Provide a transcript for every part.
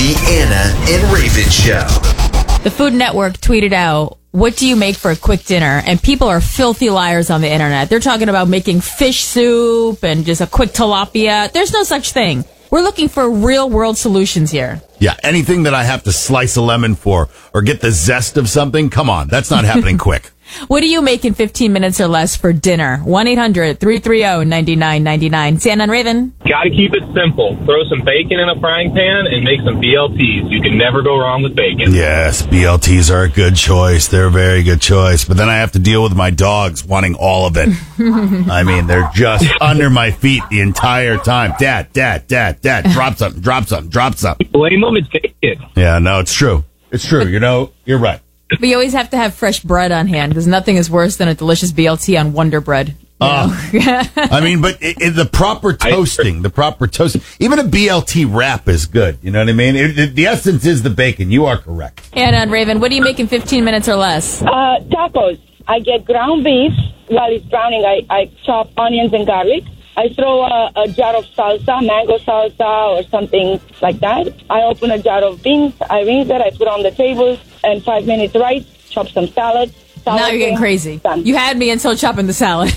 The Anna and Raven Show. The Food Network tweeted out, what do you make for a quick dinner? And people are filthy liars on the internet. They're talking about making fish soup and just a quick tilapia. There's no such thing. We're looking for real world solutions here. Yeah, anything that I have to slice a lemon for or get the zest of something, come on, that's not happening quick. What do you make in 15 minutes or less for dinner? 1-800-330-9999. Santa and Raven. Got to keep it simple. Throw some bacon in a frying pan and make some BLTs. You can never go wrong with bacon. Yes, BLTs are a good choice. They're a very good choice. But then I have to deal with my dogs wanting all of it. I mean, they're just under my feet the entire time. Dad, drop something, drop something, drop something. Blame them, it's bacon. Yeah, no, it's true. It's true. You know, you're right. But you always have to have fresh bread on hand because nothing is worse than a delicious BLT on Wonder Bread. I mean, but the proper toasting, even a BLT wrap is good. You know what I mean? The essence is the bacon. You are correct. Anna and Raven, what do you make in 15 minutes or less? Tacos. I get ground beef. While it's browning, I chop onions and garlic. I throw a jar of salsa, mango salsa or something like that. I open a jar of beans. I rinse it. I put on the table. And 5 minutes rice. Chop some salad. Now you're getting crazy. Done. You had me until chopping the salad.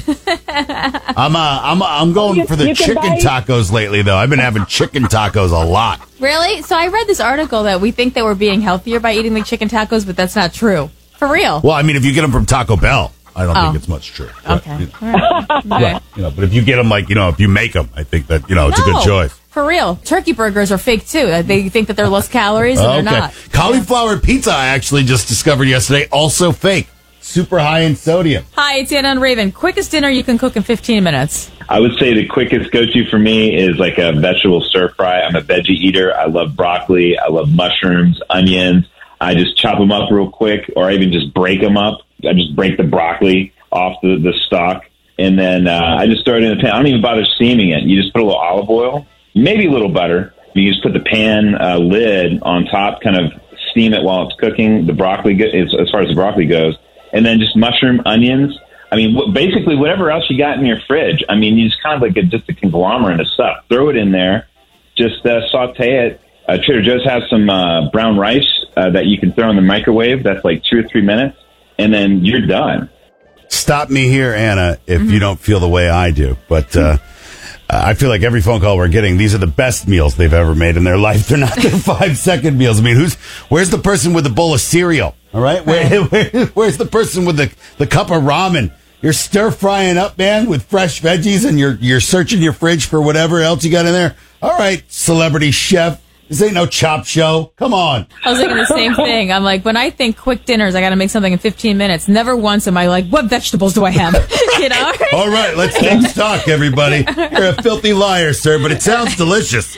I'm going for the chicken tacos lately, though. I've been having chicken tacos a lot. Really? So I read this article that we think that we're being healthier by eating the chicken tacos, but that's not true. For real. Well, I mean, if you get them from Taco Bell, I don't think it's much true. Okay. But, but if you get them, if you make them, I think that, it's a good choice. For real. Turkey burgers are fake, too. They think that they're less calories, and they're not. Cauliflower pizza, I actually just discovered yesterday, also fake. Super high in sodium. Hi, it's Anna and Raven. Quickest dinner you can cook in 15 minutes. I would say the quickest go-to for me is like a vegetable stir-fry. I'm a veggie eater. I love broccoli. I love mushrooms, onions. I just chop them up real quick, or I even just break them up. I just break the broccoli off the stalk, and then I just throw it in the pan. I don't even bother steaming it. You just put a little olive oil, maybe a little butter. You just put the pan lid on top, kind of steam it while it's cooking. The broccoli, as far as the broccoli goes, and then just mushroom, onions. I mean, basically whatever else you got in your fridge. I mean, you just kind of like just a conglomerate of stuff. Throw it in there, just saute it. Trader Joe's has some brown rice that you can throw in the microwave. That's like 2 or 3 minutes, and then you're done. Stop me here, Anna, if you don't feel the way I do. But I feel like every phone call we're getting, these are the best meals they've ever made in their life. They're not their 5-second meals. I mean, where's the person with the bowl of cereal? All right? Where's the person with the cup of ramen? You're stir frying up, man, with fresh veggies, and you're searching your fridge for whatever else you got in there. All right, celebrity chef. This ain't no chop show. Come on. I was thinking the same thing. I'm like, when I think quick dinners, I got to make something in 15 minutes. Never once am I like, what vegetables do I have? All right, let's take stock, everybody. You're a filthy liar, sir, but it sounds delicious.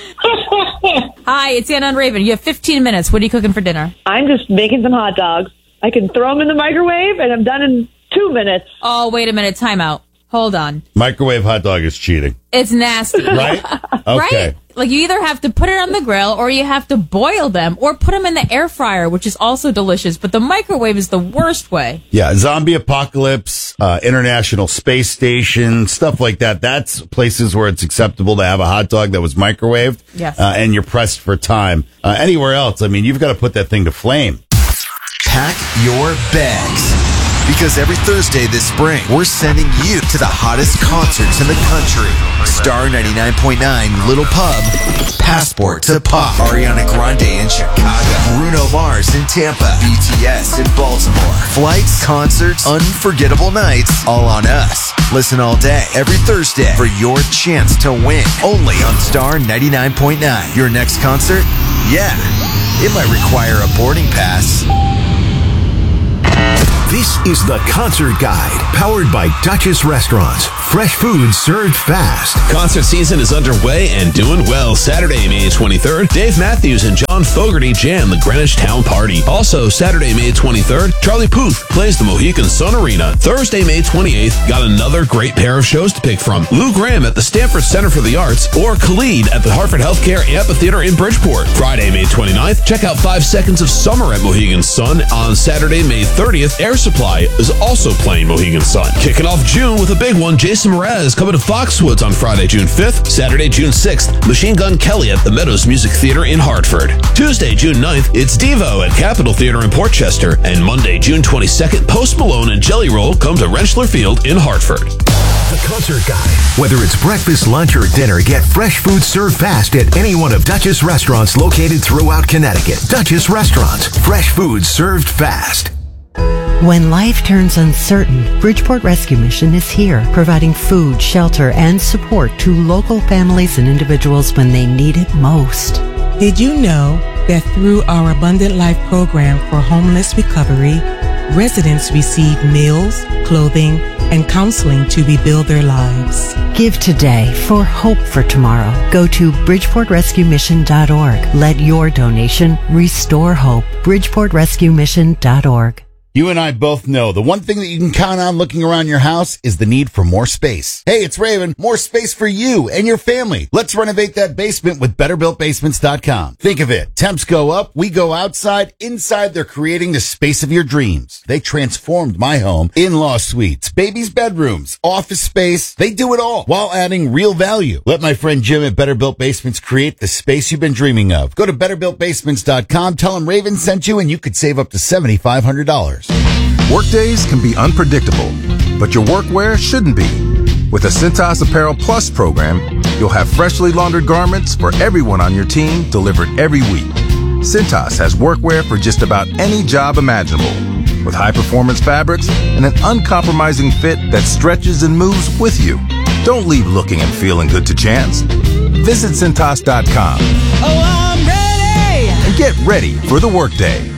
Hi, it's Anna and Raven. You have 15 minutes. What are you cooking for dinner? I'm just making some hot dogs. I can throw them in the microwave, and I'm done in 2 minutes. Oh, wait a minute. Time out. Hold on. Microwave hot dog is cheating. It's nasty. Right? Okay. Right? Like, you either have to put it on the grill, or you have to boil them, or put them in the air fryer, which is also delicious. But the microwave is the worst way. Yeah, zombie apocalypse, International Space Station, stuff like that. That's places where it's acceptable to have a hot dog that was microwaved. Yes. And you're pressed for time. Anywhere else, I mean, you've got to put that thing to flame. Pack your bags. Because every Thursday this spring, we're sending you to the hottest concerts in the country. Star 99.9 Little Pub, Passport to Pop, Ariana Grande in Chicago, Bruno Mars in Tampa, BTS in Baltimore. Flights, concerts, unforgettable nights, all on us. Listen all day, every Thursday, for your chance to win. Only on Star 99.9. Your next concert? Yeah, it might require a boarding pass. This is the Concert Guide, powered by Duchess Restaurants. Fresh food served fast. Concert season is underway and doing well. Saturday, May 23rd, Dave Matthews and John Fogerty jam the Greenwich Town Party. Also, Saturday, May 23rd, Charlie Puth plays the Mohegan Sun Arena. Thursday, May 28th, got another great pair of shows to pick from. Lou Gramm at the Stanford Center for the Arts, or Khalid at the Hartford Healthcare Amphitheater in Bridgeport. Friday, May 29th, check out 5 Seconds of Summer at Mohegan Sun. On Saturday, May 30th, Air Supply is also playing Mohegan Sun. Kicking off June with a big one, Jason Mraz coming to Foxwoods on Friday, June 5th. Saturday, June 6th, Machine Gun Kelly at the Meadows Music Theater in Hartford. Tuesday, June 9th, it's Devo at Capitol Theater in Port Chester. And Monday, June 22nd, Post Malone and Jelly Roll come to Rentschler Field in Hartford. The Concert Guide. Whether it's breakfast, lunch, or dinner, get fresh food served fast at any one of Dutchess restaurants located throughout Connecticut. Dutchess Restaurants. Fresh food served fast. When life turns uncertain, Bridgeport Rescue Mission is here, providing food, shelter, and support to local families and individuals when they need it most. Did you know that through our Abundant Life program for homeless recovery, residents receive meals, clothing, and counseling to rebuild their lives? Give today for hope for tomorrow. Go to BridgeportRescueMission.org. Let your donation restore hope. BridgeportRescueMission.org. You and I both know the one thing that you can count on looking around your house is the need for more space. Hey, it's Raven. More space for you and your family. Let's renovate that basement with BetterBuiltBasements.com. Think of it. Temps go up. We go outside. Inside, they're creating the space of your dreams. They transformed my home. In-law suites, babies' bedrooms, office space. They do it all while adding real value. Let my friend Jim at Better Built Basements create the space you've been dreaming of. Go to BetterBuiltBasements.com. Tell him Raven sent you and you could save up to $7,500. Workdays can be unpredictable, but your workwear shouldn't be. With the Cintas Apparel Plus program, you'll have freshly laundered garments for everyone on your team delivered every week. Cintas has workwear for just about any job imaginable, with high-performance fabrics and an uncompromising fit that stretches and moves with you. Don't leave looking and feeling good to chance. Visit Cintas.com. Oh, I'm ready! And get ready for the workday.